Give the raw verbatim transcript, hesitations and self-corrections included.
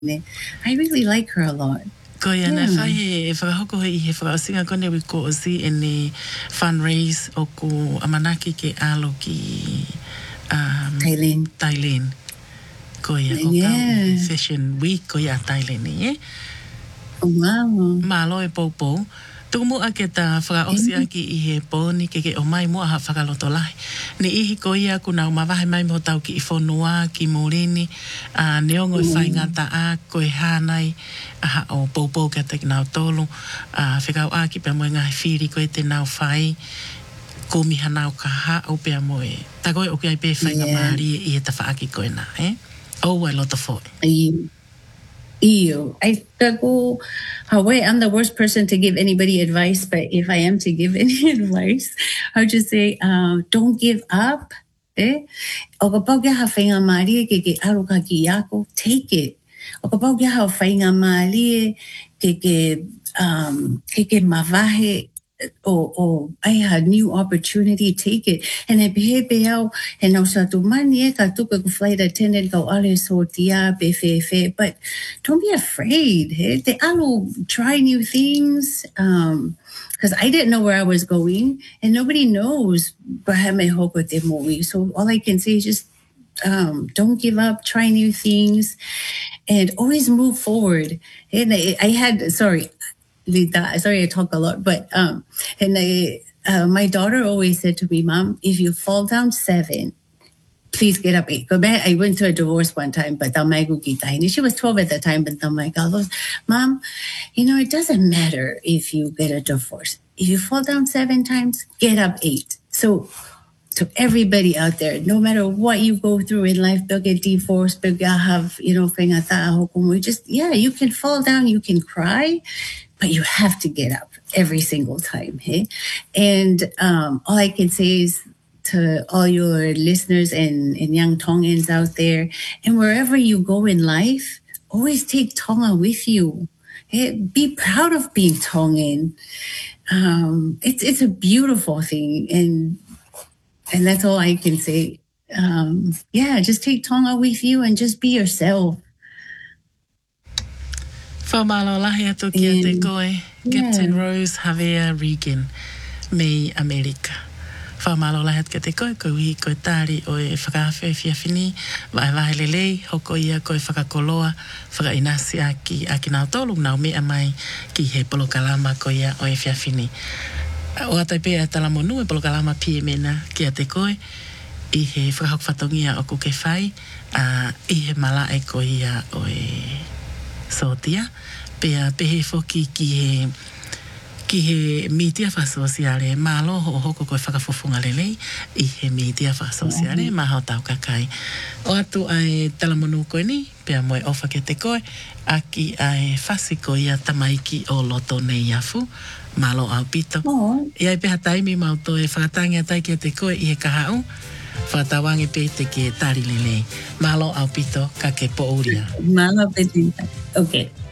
I really like her a lot. Ko ia na whai he whakahoko i he whakaosinga kone wi ko o si e ni fundraise o ko amanaki ke alo ki um, Thailand. Thailand. Ko ia o Yeah. ka fashion week ko ia Thailand ni e. Oh, wow. Malo e popo. Tuku mua ke ta whakaosi aki i he pōni ke ke o mai mua ha whakaloto lahi. Ni ihi ko ia kuna o mawahe mai mo tau ki i whonua, ki Morini, uh, neongo i whai ngata a, ko e hānai, aha o popo ke te nau tolu, uh, whikau a ki pia moe ngahi whiri ko e te nau whai, ko miha nau ka ha o pia moe. Ta koe o kia i pe whai ngā maari i e ta whaaki ko e nā, eh? Oh, I loto fo. Ew. Ew. I go, Hawaii, I'm the worst person to give anybody advice, but if I am to give any advice, I would just say, um, don't give up. Eh? O ka pau kia ha whainga maari ke ke aro ka ki ako, take it. O ka pau kia ha whainga maari ke ke, um, ke ke mawahe, or, or I had new opportunity, take it. And e pehe pe au, he nau sa tu mani e ka tuka ku flight attendant ka ale so tia pe fe fe, but don't be afraid. He? Te alo, try new things. Um, because I didn't know where I was going, and nobody knows. So all I can say is just um, don't give up, try new things, and always move forward. And I, I had, sorry, Lita, sorry I talk a lot, but um, and I, uh, my daughter always said to me, Mom, if you fall down seven, please get up eight. I went through a divorce one time, but she was twelve at the time, but goes, Mom, you know, it doesn't matter if you get a divorce. If you fall down seven times, get up eight. So to everybody out there, no matter what you go through in life, they'll get divorced, but have, you know, just, yeah, you can fall down, you can cry, but you have to get up every single time. Hey? And um, all I can say is, to all your listeners and, and young Tongans out there, and wherever you go in life, always take Tonga with you. Hey, be proud of being Tongan. Um, it's it's a beautiful thing, and and that's all I can say. Um, yeah, just take Tonga with you and just be yourself. Whamalo lahi atu kia te koe, Captain Rose Javier Regan, me America. Whamalo lahat ka te koe, koe wihi koe tāri o e whakawhia whiawhini, vai vai lelei, hoko ia koe whakakoloa, whakainasi a ki, a ki nao tolu, nao mea mai ki he polokalama koe ia o e whiawhini. O atai pēa tala monu e polokalama pie mena ki a te koe, i he whakahokwatongia o kuke whai, a i he mala e koe ia o e sotia, pēa pehe whoki ki he ki he media whasosiale, malo ho hoko koe whakafofunga lelei, i he media whasosiale, mm-hmm. Maho tau kakai. O atu ai talamonu koe ni, pia moe ofa ke te koe, aki ai whasiko ia tamaiki o loto nei afu, malo au pito. Oh. Iai peha taimi mauto e whakatangia tai ki te koe i he kahau, whakatawange pe te ke tari lelei. Malo au pito, ka ke po uria. Malo pe te, okay.